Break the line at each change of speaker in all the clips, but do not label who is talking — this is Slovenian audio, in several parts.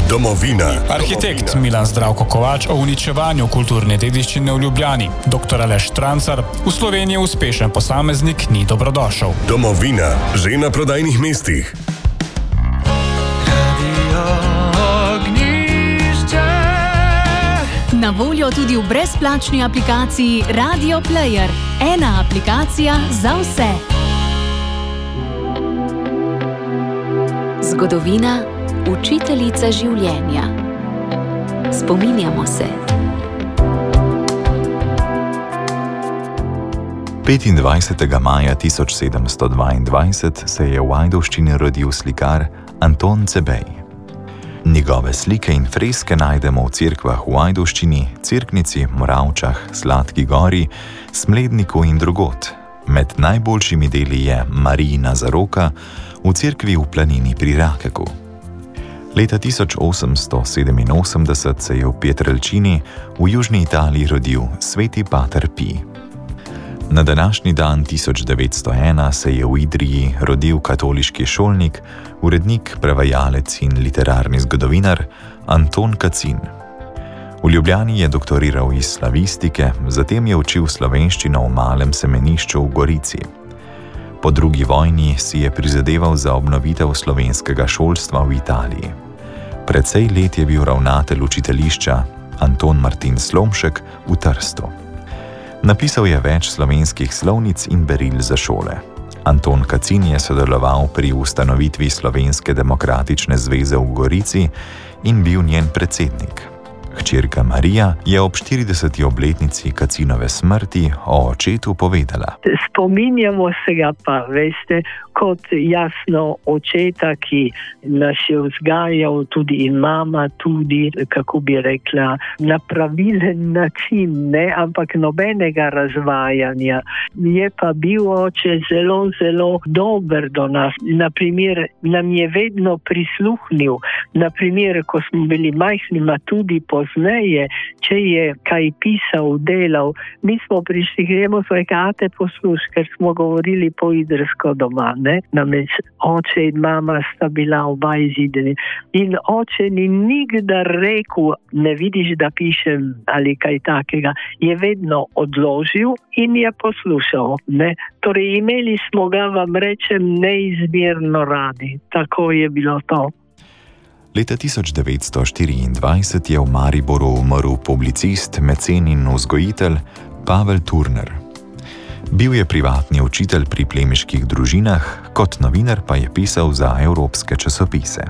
Domovina.
Arhitekt Milan Zdravko Kovač o uničevanju kulturne dediščine v Ljubljani. Dr. Aleš Štrancar, v Sloveniji uspešen posameznik ni dobrodošel.
Domovina, že na prodajnih mestih.
Na voljo tudi v brezplačni aplikaciji Radio Player. Ena aplikacija za vse. Zgodovina, učiteljica življenja. Spominjamo se.
25. maja 1722 se je v Ajdovščini rodil slikar Anton Cebej. Njegove slike in freske najdemo v cerkvah v Ajdovščini, Cerknici, Moravčah, Sladki Gori, Smledniku in drugod. Med najboljšimi deli je Marijina zaroka v cerkvi v Planini pri Rakeku. Leta 1887 se je v Pietrelcini v južni Italiji rodil sveti pater Pij. Na današnji dan 1901 se je v Idriji rodil katoliški šolnik, urednik, prevajalec in literarni zgodovinar Anton Kacin. V Ljubljani je doktoriral iz slavistike, zatem je učil slovenščino v Malem semenišču v Gorici. Po drugi vojni si je prizadeval za obnovitev slovenskega šolstva v Italiji. Precej let je bil ravnatelj učiteljišča Anton Martin Slomšek v Trstu. Napisal je več slovenskih slovnic in beril za šole. Anton Kacin je sodeloval pri ustanovitvi Slovenske demokratične zveze v Gorici in bil njen predsednik. Hčerka Marija je ob 40. obletnici Kacinove smrti o očetu povedala.
Spominjamo se ga pa, veste, kot jasno očeta, ki nas je vzgajal, tudi in mama tudi, kako bi rekla, na pravilen način, ne, ampak nobenega razvajanja. Je pa bil oče zelo, zelo dober do nas. Naprimer, nam je vedno prisluhnil. Naprimer, ko smo bili majhni, ma tudi pozneje, če je kaj pisal, delal, mi smo prišli, gremo svojega ate poslušati, ker smo govorili po idrsko doma, ne? Namreč oče in mama sta bila oba izideni. In oče ni nikdar rekel, ne vidiš, da pišem ali kaj takega, je vedno odložil in je poslušal, ne? Torej imeli smo ga, vam rečem, neizmerno radi. Tako je bilo to.
Leta 1924 je v Mariboru umrl publicist, mecen in vzgojitelj Pavel Turner. Bil je privatni učitelj pri plemiških družinah, kot novinar pa je pisal za evropske časopise.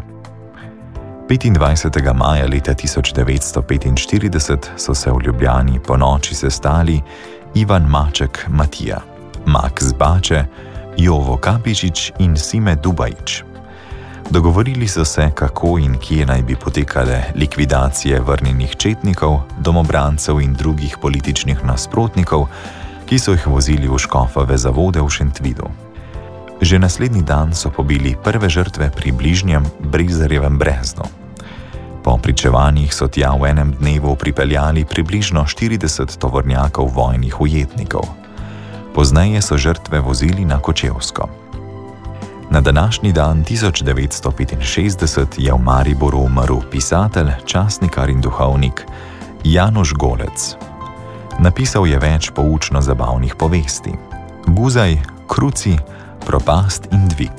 25. maja leta 1945 so se v Ljubljani po noči sestali Ivan Maček Matija, Max Bače, Jovo Kapičič in Sime Dubajič. Dogovorili so se, kako in kje naj bi potekale likvidacije vrnjenih četnikov, domobrancev in drugih političnih nasprotnikov, ki so jih vozili v Škofove zavode v Šentvidu. Že naslednji dan so pobili prve žrtve pri bližnjem Brezarjevem breznu. Po pričevanjih so tja v enem dnevu pripeljali približno 40 tovornjakov vojnih ujetnikov. Pozneje so žrtve vozili na Kočevsko. Na današnji dan 1965 je v Mariboru umrl pisatelj, časnikar in duhovnik Janoš Golec. Napisal je več poučno-zabavnih povesti: Buzaj, Kruci, Propast in Dvig.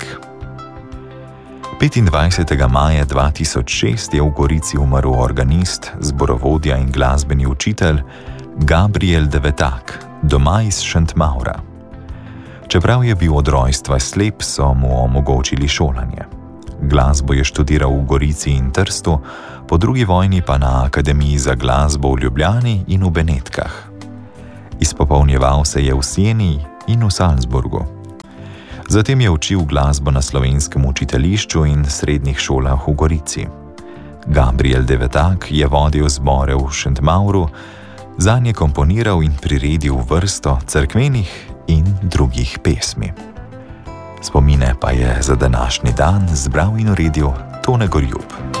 25. maja 2006 je v Gorici umrl organist, zborovodja in glasbeni učitelj Gabriel Devetak, doma iz Šentmaura. Čeprav je bil od rojstva slep, so mu omogočili šolanje. Glasbo je študiral v Gorici in Trstu, po drugi vojni pa na Akademiji za glasbo v Ljubljani in v Benetkah. Izpopolnjeval se je v Sieni in v Salzburgu. Zatem je učil glasbo na Slovenskem učiteljišču in srednjih šolah v Gorici. Gabriel Devetak je vodil zbore v Šentmauru, zanje komponiral in priredil vrsto cerkvenih in drugih pesmi. Spomine pa je za današnji dan zbral in uredil Tone Gorjub.